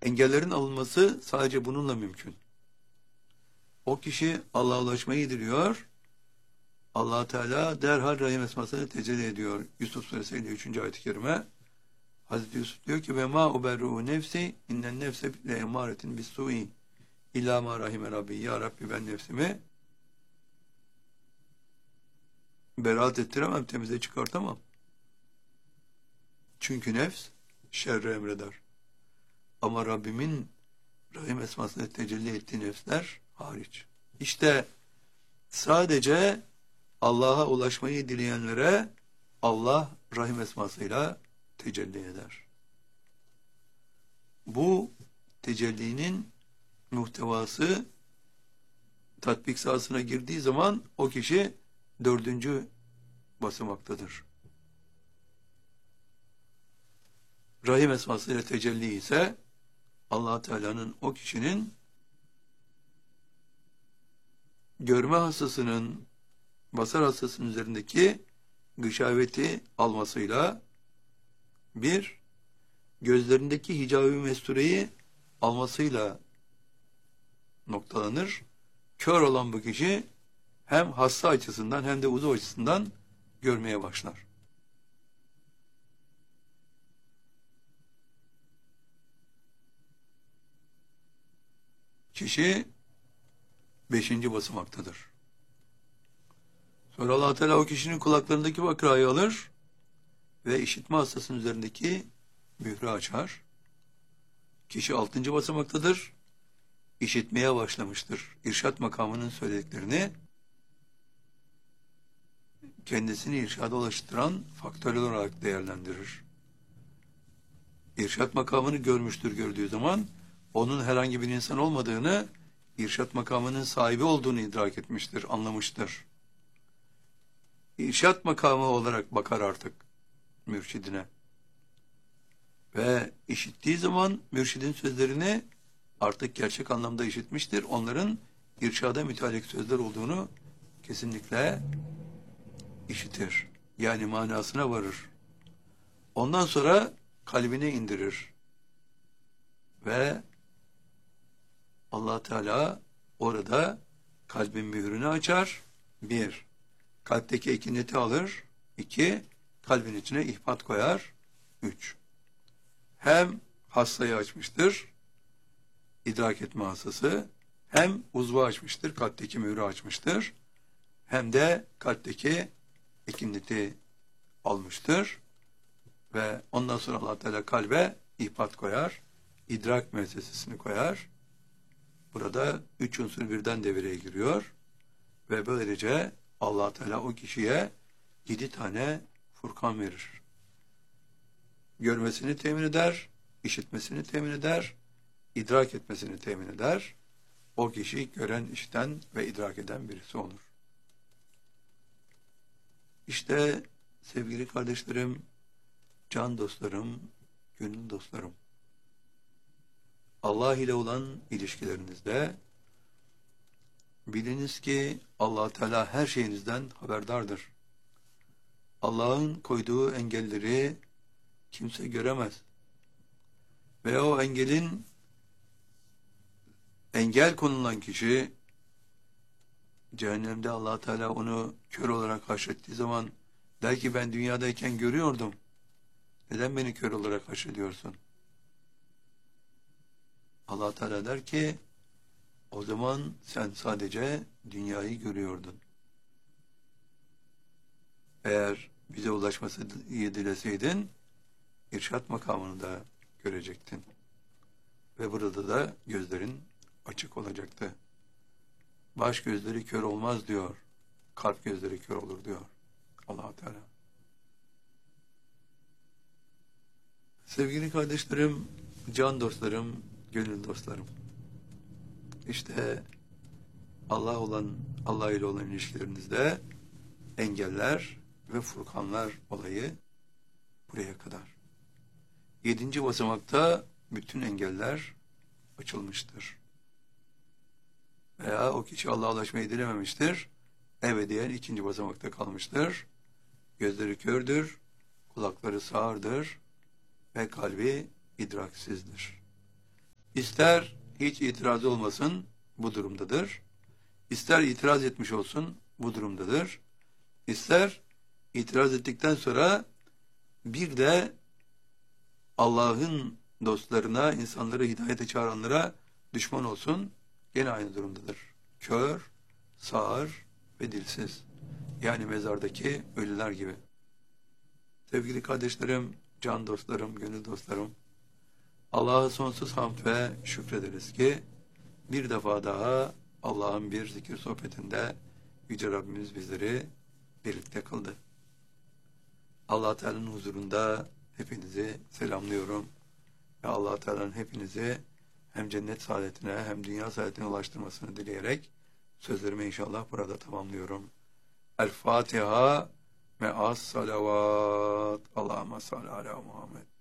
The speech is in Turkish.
Engellerin alınması sadece bununla mümkün. O kişi Allah'a ulaşmayı diliyor. Allah Teala derhal Rahim esmasını tecelli ediyor. Yusuf Suresi 53. ayet-i kerime. Hazreti Yusuf diyor ki ve ma uberru nefsi innen nefse le emaretin bis-su'i illa ma rahime rabbi. Ya Rabbi, ben nefsimi beraat ettiremem, temize çıkartamam. Çünkü nefs şerri emreder. Ama Rabbimin Rahim esmasını tecelli ettiği nefsler hariç. İşte sadece Allah'a ulaşmayı dileyenlere Allah Rahim esmasıyla tecelli eder. Bu tecellinin muhtevası tatbik sahasına girdiği zaman o kişi 4. basamaktadır. Rahim esmasıyla tecelli ise Allah Teala'nın o kişinin görme hastasının, basar hastasının üzerindeki gışaveti almasıyla, bir, gözlerindeki hicab-ı mestureyi almasıyla noktalanır. Kör olan bu kişi hem hassa açısından hem de uzuv açısından görmeye başlar. Kişi 5. basamaktadır. Sonra Allah Teala o kişinin kulaklarındaki bakrayı alır ve işitme hastasının üzerindeki mührü açar. Kişi 6. basamaktadır. İşitmeye başlamıştır. İrşad makamının söylediklerini kendisini irşada ulaştıran faktörler olarak değerlendirir. İrşad makamını görmüştür, gördüğü zaman onun herhangi bir insan olmadığını, irşad makamının sahibi olduğunu idrak etmiştir, anlamıştır. İrşad makamı olarak bakar artık mürşidine. Ve işittiği zaman mürşidin sözlerini artık gerçek anlamda işitmiştir. Onların irşada müteallik sözler olduğunu kesinlikle işitir. Yani manasına varır. Ondan sonra kalbine indirir. Ve Allah Teala orada kalbin mührünü açar. 1. Kalpteki ekineti alır. 2. Kalbin içine ihbat koyar. 3. Hem hastayı açmıştır, idrak etme hastası, hem uzvu açmıştır, kalpteki mührü açmıştır, hem de kalpteki ekineti almıştır. Ve ondan sonra Allah Teala kalbe ihbat koyar, idrak müessesesini koyar. Burada 3 unsur birden devreye giriyor ve böylece Allah Teala o kişiye 7 tane Furkan verir. Görmesini temin eder, işitmesini temin eder, idrak etmesini temin eder. O kişi gören, işiten ve idrak eden birisi olur. İşte sevgili kardeşlerim, can dostlarım, gönül dostlarım, Allah ile olan ilişkilerinizde biliniz ki Allah Teala her şeyinizden haberdardır. Allah'ın koyduğu engelleri kimse göremez. Ve o engel konulan kişi cehennemde Allah Teala onu kör olarak haşrettiği zaman der ki ben dünyadayken görüyordum. Neden beni kör olarak haşrediyorsun? Allah Teala der ki o zaman sen sadece dünyayı görüyordun. Eğer bize ulaşmasını dileseydin irşad makamını da görecektin. Ve burada da gözlerin açık olacaktı. Baş gözleri kör olmaz diyor. Kalp gözleri kör olur diyor Allah Teala. Sevgili kardeşlerim, can dostlarım, gönül dostlarım. İşte Allah ile olan ilişkilerinizde engeller ve furkanlar olayı buraya kadar. 7. basamakta bütün engeller açılmıştır. Veya o kişi Allah'a ulaşmayı dilememiştir. Ebediyen 2. basamakta kalmıştır. Gözleri kördür, kulakları sağırdır ve kalbi idraksizdir. İster hiç itirazı olmasın, bu durumdadır. İster itiraz etmiş olsun, bu durumdadır. İster itiraz ettikten sonra bir de Allah'ın dostlarına, insanları hidayete çağıranlara düşman olsun, gene aynı durumdadır. Kör, sağır ve dilsiz. Yani mezardaki ölüler gibi. Sevgili kardeşlerim, can dostlarım, gönül dostlarım, Allah'a sonsuz hamd ve şükrederiz ki bir defa daha Allah'ın bir zikir sohbetinde Yüce Rabbimiz bizleri birlikte kıldı. Allah Teala'nın huzurunda hepinizi selamlıyorum ve Allah Teala'nın hepinizi hem cennet saadetine hem dünya saadetine ulaştırmasını dileyerek sözlerimi inşallah burada tamamlıyorum. El Fatiha me'as salavat. Allahümme salli ala Muhammed.